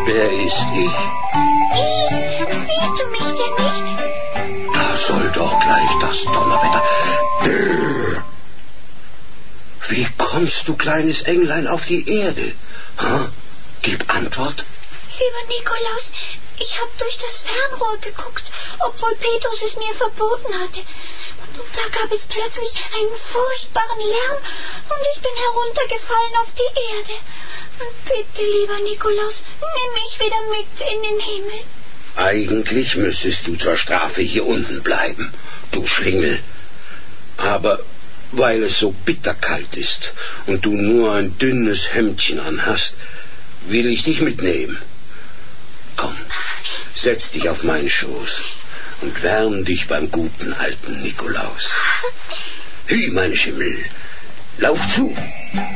Wer ist ich? Ich? Siehst du mich denn nicht? Da soll doch gleich das Donnerwetter. Brrr. Wie kommst du, kleines Englein, auf die Erde? Gib Antwort. Lieber Nikolaus, ich habe durch das Fernrohr geguckt, obwohl Petrus es mir verboten hatte. Und da gab es plötzlich einen furchtbaren Lärm und ich bin heruntergefallen auf die Erde. Bitte, lieber Nikolaus, nimm mich wieder mit in den Himmel. Eigentlich müsstest du zur Strafe hier unten bleiben, du Schlingel. Aber weil es so bitterkalt ist und du nur ein dünnes Hemdchen anhast, will ich dich mitnehmen. Komm, setz dich auf meinen Schoß und wärm dich beim guten alten Nikolaus. Hü, meine Schimmel, lauf zu!